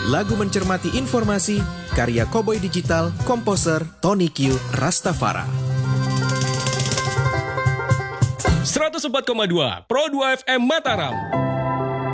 Lagu mencermati informasi, karya Cowboy Digital, komposer Tony Q Rastafara. 104,2 Pro 2 FM Mataram.